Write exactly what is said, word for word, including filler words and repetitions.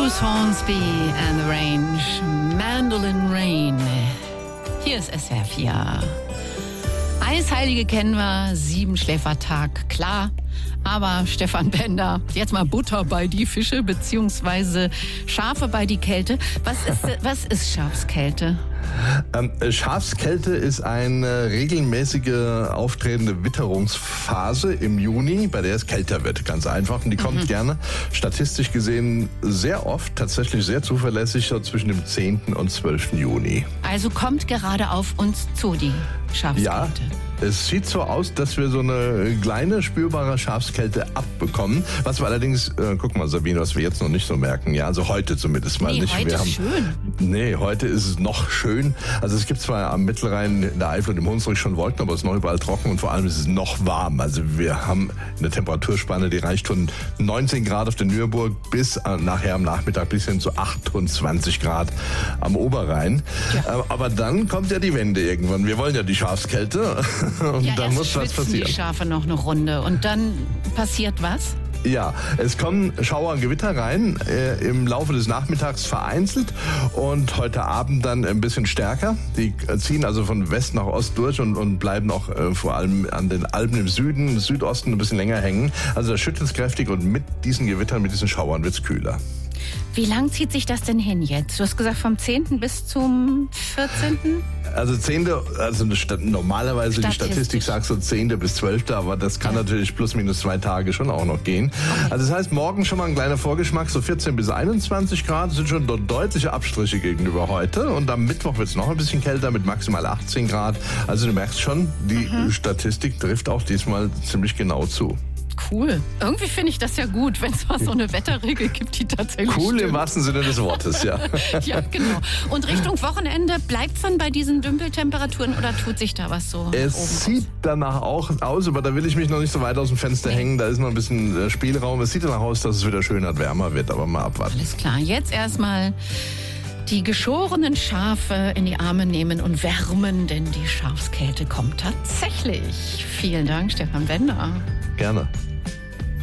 Bruce Hornsby and the Range, Mandolin Rain. Hier ist S W R vier. Eisheilige kennen wir, Siebenschläfertag, klar. Aber Stefan Bender, jetzt mal Butter bei die Fische, beziehungsweise Schafe bei die Kälte. Was ist, was ist Schafskälte? Ähm, Schafskälte ist eine regelmäßige auftretende Witterungsphase im Juni, bei der es kälter wird, ganz einfach. Und die kommt mhm. gerne, statistisch gesehen, sehr oft, tatsächlich sehr zuverlässig, so zwischen dem zehnten und zwölften Juni. Also kommt gerade auf uns zu, die Schafskälte. Ja. Es sieht so aus, dass wir so eine kleine, spürbare Schafskälte abbekommen. Was wir allerdings, äh, guck mal, Sabine, was wir jetzt noch nicht so merken. Ja, also heute zumindest mal nee, nicht. Heute wir ist haben, schön. Nee, heute ist es noch schön. Also es gibt zwar am Mittelrhein, in der Eifel und im Hunsrück schon Wolken, aber es ist noch überall trocken und vor allem ist es noch warm. Also wir haben eine Temperaturspanne, die reicht von neunzehn Grad auf der Nürburg bis äh, nachher am Nachmittag bis hin zu achtundzwanzig Grad am Oberrhein. Ja. Äh, aber dann kommt ja die Wende irgendwann. Wir wollen ja die Schafskälte. Und ja, dann erst muss was passieren. Die Schafe noch eine Runde und dann passiert was? Ja, es kommen Schauer und Gewitter rein, äh, im Laufe des Nachmittags vereinzelt und heute Abend dann ein bisschen stärker. Die ziehen also von West nach Ost durch und, und bleiben auch äh, vor allem an den Alpen im Süden, Südosten ein bisschen länger hängen. Also da schüttelt es kräftig und mit diesen Gewittern, mit diesen Schauern wird es kühler. Wie lang zieht sich das denn hin jetzt? Du hast gesagt vom zehnten bis zum vierzehnten? Also zehnte, also normalerweise die Statistik sagt so zehnte bis zwölfte, aber das kann ja. natürlich plus minus zwei Tage schon auch noch gehen. Okay. Also das heißt, morgen schon mal ein kleiner Vorgeschmack, so vierzehn bis einundzwanzig Grad, das sind schon deutliche Abstriche gegenüber heute. Und am Mittwoch wird es noch ein bisschen kälter mit maximal achtzehn Grad. Also du merkst schon, die mhm. Statistik trifft auch diesmal ziemlich genau zu. Cool. Irgendwie finde ich das ja gut, wenn es mal so eine Wetterregel gibt, die tatsächlich Cool stimmt. Im wahrsten Sinne des Wortes, ja. Ja, genau. Und Richtung Wochenende, bleibt es dann bei diesen Dümpeltemperaturen oder tut sich da was so? Es sieht aus? danach auch aus, aber da will ich mich noch nicht so weit aus dem Fenster nee. hängen. Da ist noch ein bisschen Spielraum. Es sieht danach aus, dass es wieder schöner wärmer wird, aber mal abwarten. Alles klar. Jetzt erstmal die geschorenen Schafe in die Arme nehmen und wärmen, denn die Schafskälte kommt tatsächlich. Vielen Dank, Stefan Bender. Gerne.